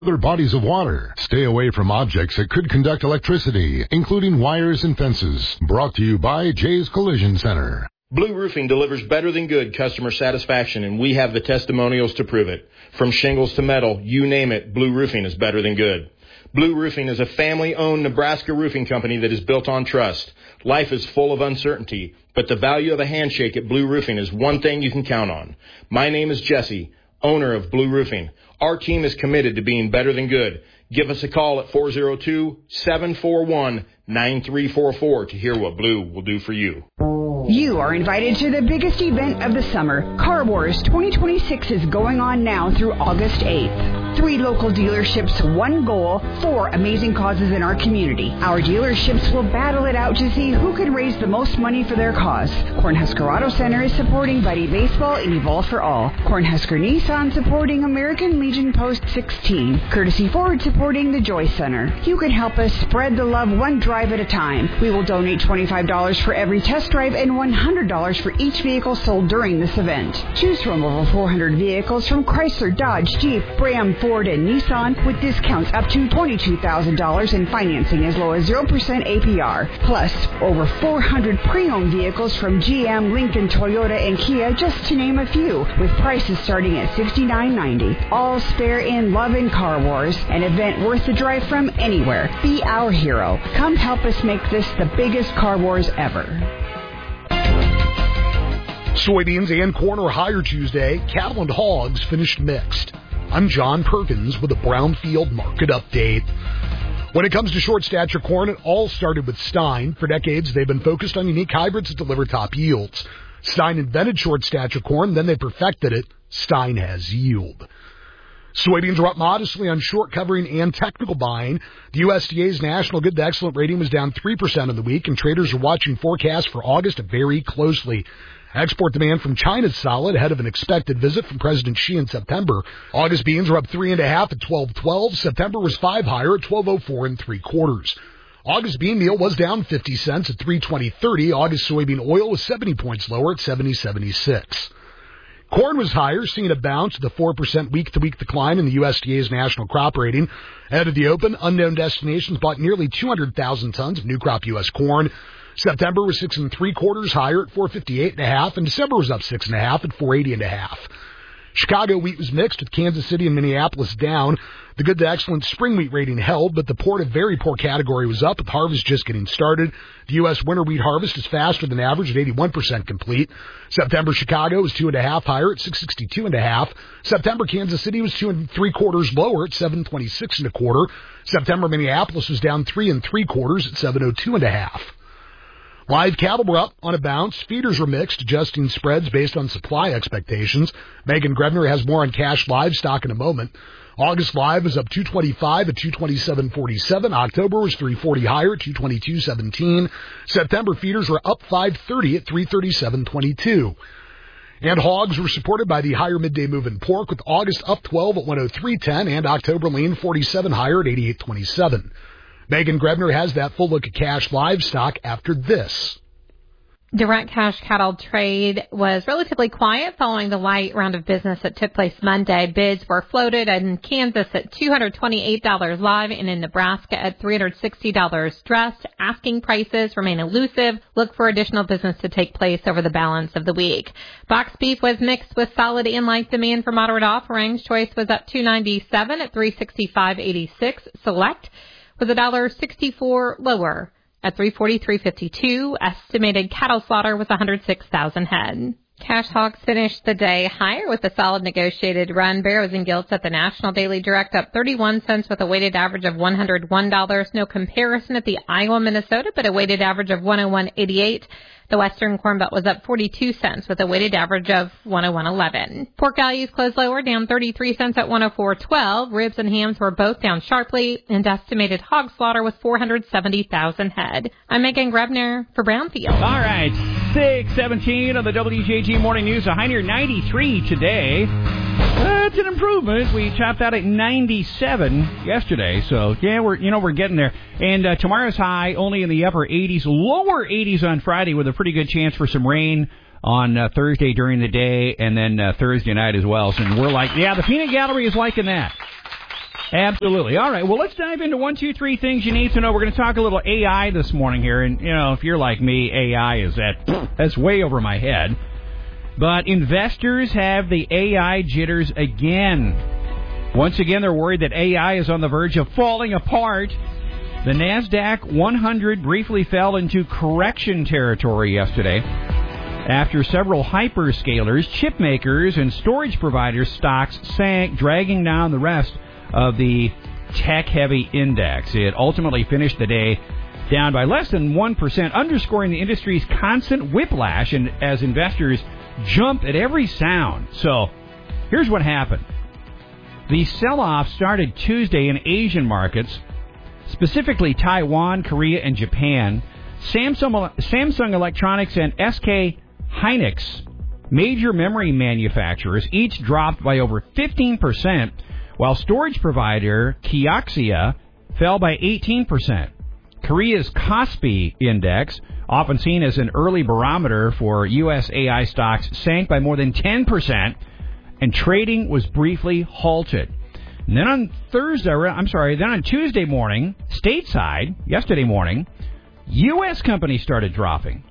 other bodies of water. Stay away from objects that could conduct electricity, including wires and fences. Brought to you by Jay's Collision Center. Blue Roofing delivers better than good customer satisfaction, and we have the testimonials to prove it. From shingles to metal, you name it, Blue Roofing is better than good. Blue Roofing is a family-owned Nebraska roofing company that is built on trust. Life is full of uncertainty, but the value of a handshake at Blue Roofing is one thing you can count on. My name is Jesse, owner of Blue Roofing. Our team is committed to being better than good. Give us a call at 402-741-9344 to hear what Blue will do for you. You are invited to the biggest event of the summer. Car Wars 2026 is going on now through August 8th. 3 local dealerships, 1 goal, 4 amazing causes in our community. Our dealerships will battle it out to see who can raise the most money for their cause. Cornhusker Auto Center is supporting Buddy Baseball and Evolve for All. Cornhusker Nissan supporting American Legion Post 16. Courtesy Ford supporting the Joy Center. You can help us spread the love one drive at a time. We will donate $25 for every test drive and $100 for each vehicle sold during this event. Choose from over 400 vehicles from Chrysler, Dodge, Jeep, Ram, Ford, and Nissan with discounts up to $22,000 and financing as low as 0% APR. Plus, over 400 pre-owned vehicles from GM, Lincoln, Toyota, and Kia, just to name a few, with prices starting at $69.90. All spare in love and Car Wars, an event worth the drive from anywhere. Be our hero. Come help us make this the biggest Car Wars ever. Soybeans and corn are higher Tuesday. Cattle and hogs finished mixed. I'm John Perkins with a Brownfield market update. When it comes to short stature corn, it all started with Stein. For decades, they've been focused on unique hybrids that deliver top yields. Stein invented short stature corn, then they perfected it. Stein has yield. Soybeans are up modestly on short covering and technical buying. The USDA's National Good to Excellent rating was down 3% in the week, and traders are watching forecasts for August very closely. Export demand from China is solid ahead of an expected visit from President Xi in September. August beans are up 3.5 at 12.12. September was 5 higher at 12.04 3/4. August bean meal was down 50 cents at 3.20.30. August soybean oil was 70 points lower at 70.76. Corn was higher, seeing a bounce to the 4% week-to-week decline in the USDA's national crop rating. Ahead of the open, Unknown Destinations bought nearly 200,000 tons of new crop U.S. corn. September was 6 3/4 higher at 458.5, and December was up 6.5 at 480.5. Chicago wheat was mixed, with Kansas City and Minneapolis down. The good to excellent spring wheat rating held, but the poor to very poor category was up, with harvest just getting started. The U.S. winter wheat harvest is faster than average at 81% complete. September Chicago was 2.5 higher at 662.5. September Kansas City was 2 3/4 lower at 726 1/4. September Minneapolis was down 3 3/4 at 702.5. Live cattle were up on a bounce. Feeders were mixed, adjusting spreads based on supply expectations. Megan Grebner has more on cash livestock in a moment. August live was up 225 at 227.47. October was 340 higher at 222.17. September feeders were up 530 at 337.22. And hogs were supported by the higher midday move in pork, with August up 12 at 103.10 and October lean 47 higher at 88.27. Megan Grebner has that full look at cash livestock after this. Direct cash cattle trade was relatively quiet following the light round of business that took place Monday. Bids were floated in Kansas at $228 live and in Nebraska at $360 dressed. Asking prices remain elusive. Look for additional business to take place over the balance of the week. Box beef was mixed with solid and light demand for moderate offerings. Choice was up $297 at $365.86. Select was $1.64 lower at $343.52. Estimated cattle slaughter was 106,000 head. Cash hogs finished the day higher with a solid negotiated run. Barrows and Gilts at the National Daily Direct up 31 cents with a weighted average of $101. No comparison at the Iowa, Minnesota, but a weighted average of 101.88. The Western Corn Belt was up 42 cents with a weighted average of 101.11. Pork values closed lower, down 33 cents at 104.12. Ribs and hams were both down sharply, and estimated hog slaughter was 470,000 head. I'm Megan Grebner for Brownfield. All right, 6:17 on the WJG Morning News. A high near 93 today. It's an improvement. We topped out at 97 yesterday, so yeah, we're getting there. And tomorrow's high only in the upper 80s, lower 80s on Friday, with a pretty good chance for some rain on Thursday during the day, and then Thursday night as well. So we're like, yeah, the peanut gallery is liking that. Absolutely. All right, well, let's dive into 1, 2, 3 things you need to know. We're going to talk a little AI this morning here, and, if you're like me, AI is that's way over my head. But investors have the AI jitters again. Once again, they're worried that AI is on the verge of falling apart. The NASDAQ 100 briefly fell into correction territory yesterday after several hyperscalers, chip makers, and storage providers stocks sank, dragging down the rest of the tech-heavy index. It ultimately finished the day down by less than 1%, underscoring the industry's constant whiplash and as investors jump at every sound. So, here's what happened. The sell-off started Tuesday in Asian markets, specifically Taiwan, Korea, and Japan. Samsung Electronics and SK Hynix, major memory manufacturers, each dropped by over 15%, while storage provider Kioxia fell by 18%. Korea's Kospi index, often seen as an early barometer for U.S. AI stocks, sank by more than 10%, and trading was briefly halted. And then on Tuesday morning, stateside, yesterday morning, U.S. companies started dropping.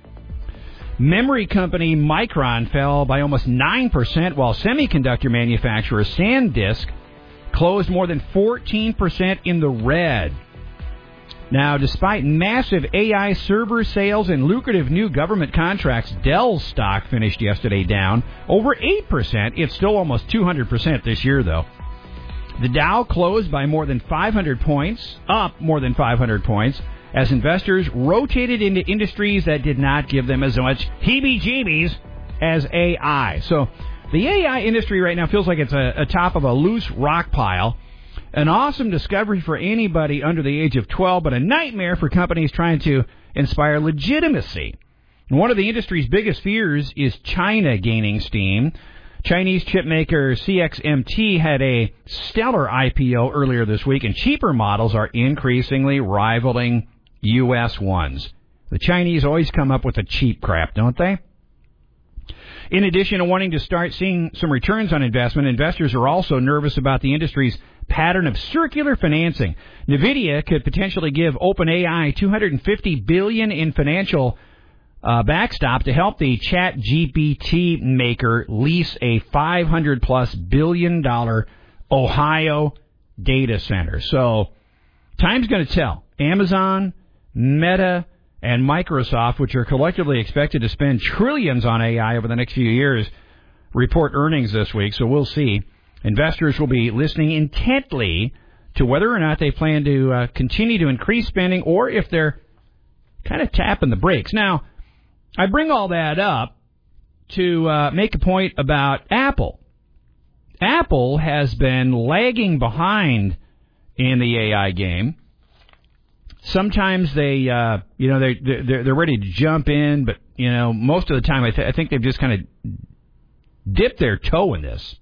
Memory company Micron fell by almost 9%, while semiconductor manufacturer SanDisk closed more than 14% in the red. Now, despite massive AI server sales and lucrative new government contracts, Dell's stock finished yesterday down over 8%. It's still almost 200% this year, though. The Dow closed by more than 500 points, up more than 500 points, as investors rotated into industries that did not give them as much heebie-jeebies as AI. So the AI industry right now feels like it's atop of a loose rock pile. An awesome discovery for anybody under the age of 12, but a nightmare for companies trying to inspire legitimacy. And one of the industry's biggest fears is China gaining steam. Chinese chipmaker CXMT had a stellar IPO earlier this week, and cheaper models are increasingly rivaling U.S. ones. The Chinese always come up with the cheap crap, don't they? In addition to wanting to start seeing some returns on investment, investors are also nervous about the industry's pattern of circular financing. NVIDIA could potentially give OpenAI $250 billion in financial backstop to help the ChatGPT maker lease a $500+ billion Ohio data center. So, time's going to tell. Amazon, Meta, and Microsoft, which are collectively expected to spend trillions on AI over the next few years, report earnings this week, so we'll see. Investors will be listening intently to whether or not they plan to continue to increase spending or if they're kind of tapping the brakes. Now, I bring all that up to make a point about Apple. Apple has been lagging behind in the AI game. Sometimes they're ready to jump in, but most of the time I think they've just kind of dipped their toe in this.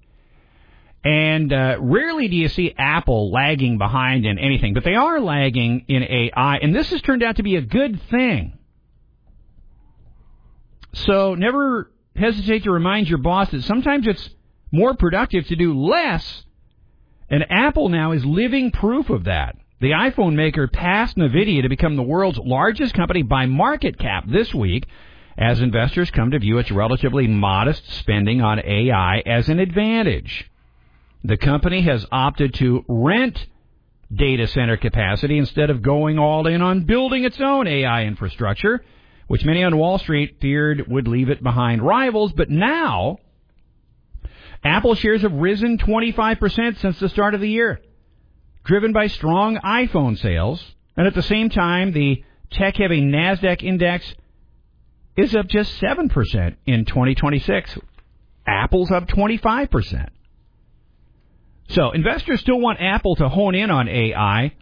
And rarely do you see Apple lagging behind in anything, but they are lagging in AI, and this has turned out to be a good thing. So never hesitate to remind your boss that sometimes it's more productive to do less, and Apple now is living proof of that. The iPhone maker passed NVIDIA to become the world's largest company by market cap this week, as investors come to view its relatively modest spending on AI as an advantage. The company has opted to rent data center capacity instead of going all in on building its own AI infrastructure, which many on Wall Street feared would leave it behind rivals. But now, Apple shares have risen 25% since the start of the year, driven by strong iPhone sales. And at the same time, the tech-heavy NASDAQ index is up just 7% in 2026. Apple's up 25%. So investors still want Apple to hone in on AI.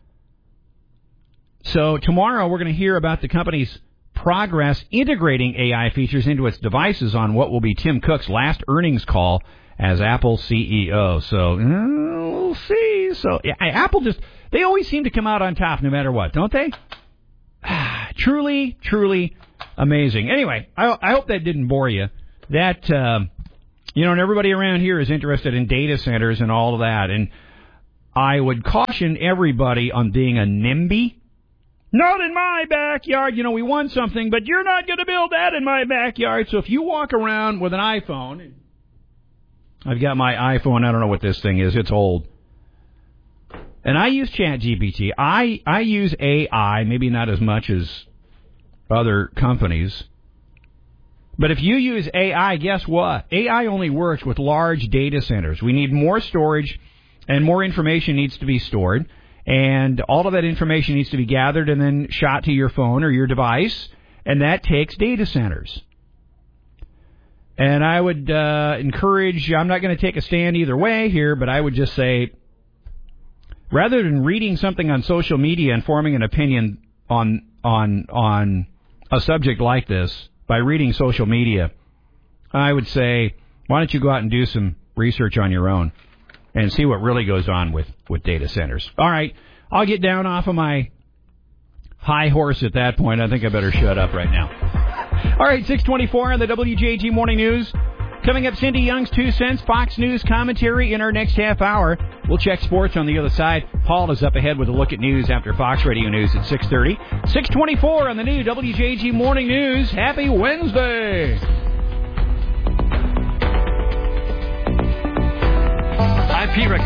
So tomorrow we're going to hear about the company's progress integrating AI features into its devices on what will be Tim Cook's last earnings call as Apple's CEO. So we'll see. So yeah, Apple they always seem to come out on top no matter what, don't they? Truly, truly amazing. Anyway, I hope that didn't bore you. That, and everybody around here is interested in data centers and all of that. And I would caution everybody on being a NIMBY. Not in my backyard. You know, we want something, but you're not going to build that in my backyard. So if you walk around with an iPhone, I've got my iPhone. I don't know what this thing is. It's old. And I use ChatGPT. I use AI, maybe not as much as other companies. But if you use AI, guess what? AI only works with large data centers. We need more storage, and more information needs to be stored. And all of that information needs to be gathered and then shot to your phone or your device. And that takes data centers. And I would encourage, I'm not going to take a stand either way here, but I would just say, rather than reading something on social media and forming an opinion on a subject like this by reading social media, I would say, why don't you go out and do some research on your own and see what really goes on with data centers. All right, I'll get down off of my high horse at that point. I think I better shut up right now. All right, 6:24 on the WJG Morning News. Coming up, Cindy Young's 2 cents, Fox News commentary in our next half hour. We'll check sports on the other side. Paul is up ahead with a look at news after Fox Radio News at 6:30. 6:24 on the new WJG Morning News. Happy Wednesday. IP